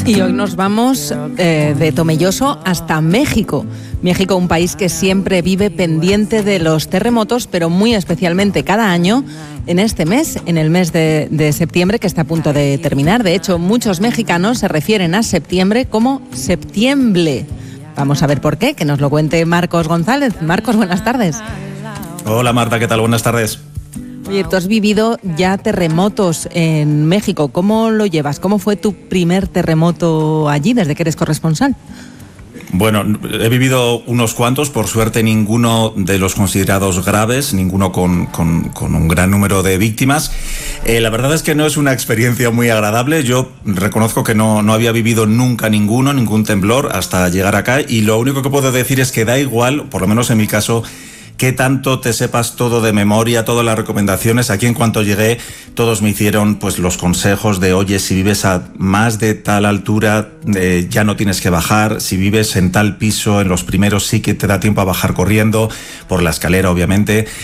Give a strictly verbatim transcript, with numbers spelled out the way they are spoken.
Y hoy nos vamos eh, de Tomelloso hasta México. México, un país que siempre vive pendiente de los terremotos, pero muy especialmente cada año en este mes, en el mes de, de septiembre, que está a punto de terminar. De hecho, muchos mexicanos se refieren a septiembre como septiembre. Vamos a ver por qué, que nos lo cuente Marcos González. Marcos, buenas tardes. Hola Marta, ¿qué tal? Buenas tardes. Oye, tú has vivido ya terremotos en México. ¿Cómo lo llevas? ¿Cómo fue tu primer terremoto allí desde que eres corresponsal? Bueno, he vivido unos cuantos, por suerte ninguno de los considerados graves, ninguno con, con, con un gran número de víctimas. Eh, la verdad es que no es una experiencia muy agradable. Yo reconozco que no, no había vivido nunca ninguno, ningún temblor hasta llegar acá, y lo único que puedo decir es que da igual, por lo menos en mi caso, que tanto te sepas todo de memoria, todas las recomendaciones. Aquí en cuanto llegué, todos me hicieron pues los consejos de, oye, si vives a más de tal altura, eh, ya no tienes que bajar. Si vives en tal piso, en los primeros sí que te da tiempo a bajar corriendo, por la escalera obviamente.